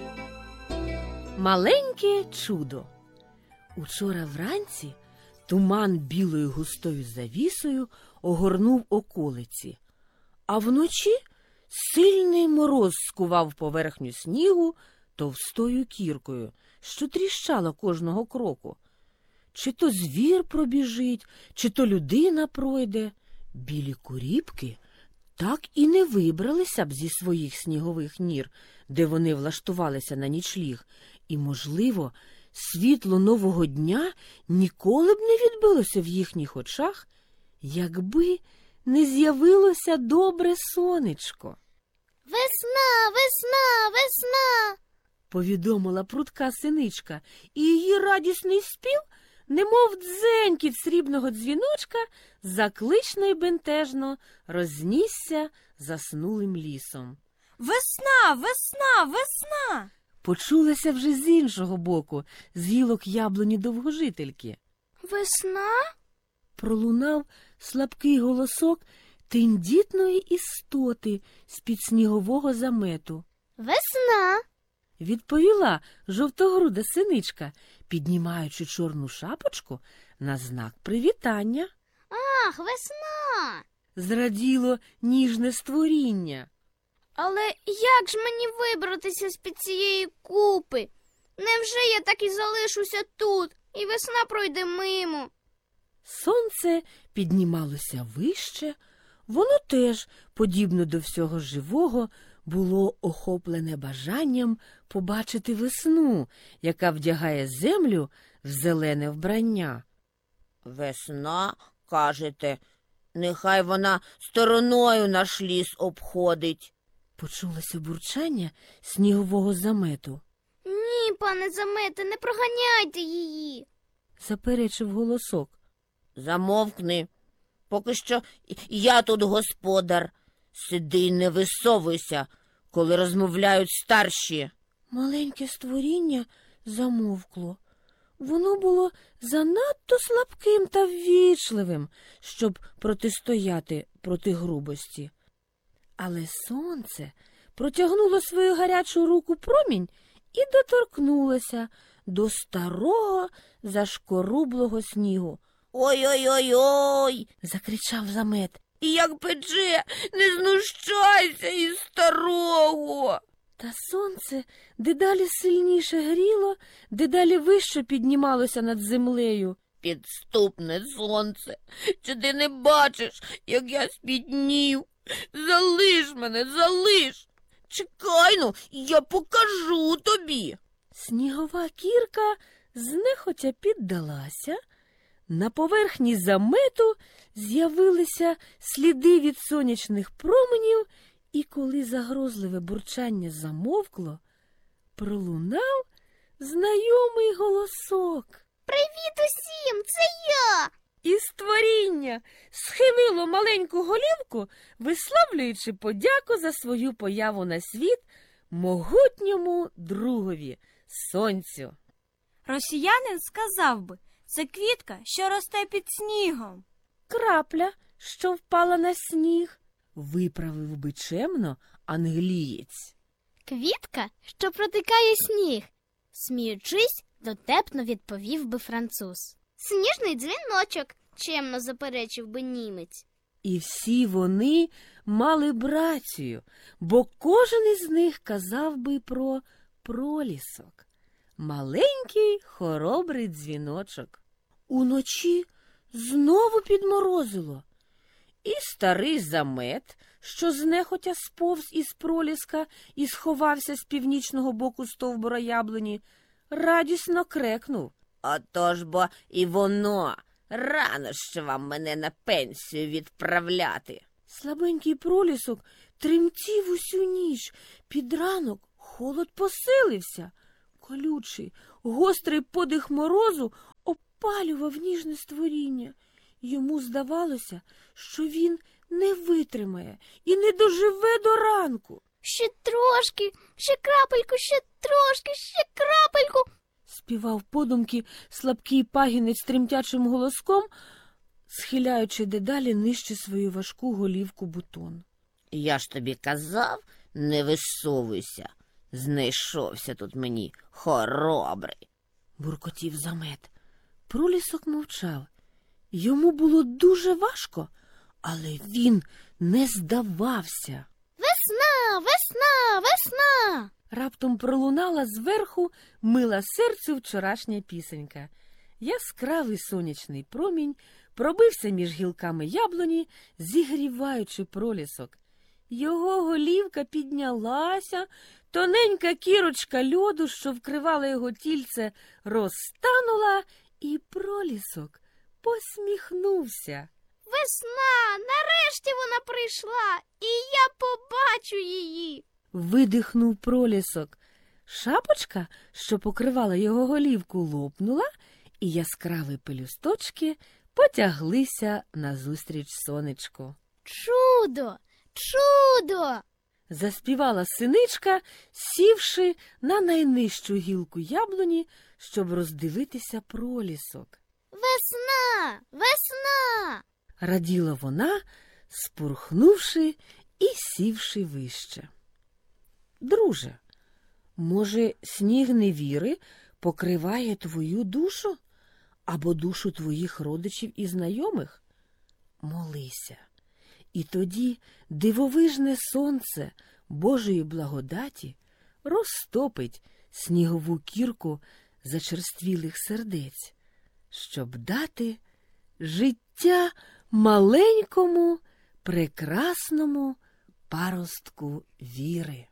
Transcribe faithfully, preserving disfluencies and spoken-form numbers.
Маленьке чудо. Учора вранці туман білою густою завісою огорнув околиці, а вночі сильний мороз скував поверхню снігу товстою кіркою, що тріщала кожного кроку. Чи то звір пробіжить, чи то людина пройде. Білі куріпки так і не вибралися б зі своїх снігових нір, де вони влаштувалися на нічліг, і, можливо, світло нового дня ніколи б не відбилося в їхніх очах, якби не з'явилося добре сонечко. «Весна, весна, весна!» – повідомила прудка синичка, і її радісний спів, немов дзенькіт срібного дзвіночка, заклично й бентежно рознісся заснулим лісом. «Весна, весна, весна!» Почулася вже з іншого боку, з гілок яблуні довгожительки. «Весна?» – пролунав слабкий голосок тендітної істоти з-під снігового замету. «Весна!» – відповіла жовтогруда синичка, піднімаючи чорну шапочку на знак привітання. «Ах, весна!» – зраділо ніжне створіння. «Але як ж мені вибратися з-під цієї купи? Невже я так і залишуся тут, і весна пройде мимо?» Сонце піднімалося вище, воно теж, подібно до всього живого, було охоплене бажанням побачити весну, яка вдягає землю в зелене вбрання. «Весна, кажете, нехай вона стороною наш ліс обходить», – почулося бурчання снігового замету. «Ні, пане замете, не проганяйте її!» – заперечив голосок. «Замовкни, поки що я тут господар. Сиди й не висовуйся, коли розмовляють старші». Маленьке створіння замовкло. Воно було занадто слабким та ввічливим, щоб протистояти проти грубості. Але сонце протягнуло свою гарячу руку промінь і доторкнулося до старого зашкорублого снігу. «Ой-ой-ой-ой!» – закричав замет. «І як пече, не знущайся із старого!» Та сонце дедалі сильніше гріло, дедалі вище піднімалося над землею. «Підступне сонце, чи ти не бачиш, як я спітнів? Залиш мене, залиш! Чекай-но, я покажу тобі!» Снігова кірка знехотя піддалася. На поверхні замету з'явилися сліди від сонячних променів, і коли загрозливе бурчання замовкло, пролунав знайомий голосок. «Привіт усім, це я!» І створіння схилило маленьку голівку, висловлюючи подяку за свою появу на світ могутньому другові – сонцю. Росіянин сказав би, це квітка, що росте під снігом. Крапля, що впала на сніг, виправив би чемно англієць. «Квітка, що протикає сніг», – сміючись, дотепно відповів би француз. «Сніжний дзвіночок», – чемно заперечив би німець. І всі вони мали братію, бо кожен із них казав би про пролісок. Маленький хоробрий дзвіночок. Уночі знову підморозило. І старий замет, що знехотя сповз із проліска і сховався з північного боку стовбура яблуні, радісно крекнув. «Отож бо і воно, рано ще вам мене на пенсію відправляти». Слабенький пролісок тремтів усю ніч. Під ранок холод посилився. Колючий, гострий подих морозу опалював ніжне створіння. Йому здавалося, що він не витримає і не доживе до ранку. «Ще трошки, ще крапельку, ще трошки, ще крапельку!» співав подумки слабкий пагінець тремтячим голоском, схиляючи дедалі нижче свою важку голівку бутон. «Я ж тобі казав, не висовуйся. Знайшовся тут мені хоробрий. Буркотів замет. Пролісок мовчав. Йому було дуже важко, але він не здавався. Весна, весна, весна. Раптом пролунала зверху мила серцю вчорашня пісенька. Яскравий сонячний промінь пробився між гілками яблуні, зігріваючи пролісок. Його голівка піднялася, тоненька кірочка льоду, що вкривала його тільце, розтанула, і пролісок посміхнувся. Весна, нарешті вона прийшла, і я побачу її. Видихнув пролісок. Шапочка, що покривала його голівку, лопнула, і яскраві пелюсточки потяглися назустріч сонечку. Чудо, чудо. Заспівала синичка, сівши на найнижчу гілку яблуні, щоб роздивитися пролісок. Весна, весна. Раділа вона, спорхнувши і сівши вище. Друже, може, сніг невіри покриває твою душу або душу твоїх родичів і знайомих? Молися, і тоді дивовижне сонце Божої благодаті розтопить снігову кірку зачерствілих сердець, щоб дати життя маленькому, прекрасному паростку віри.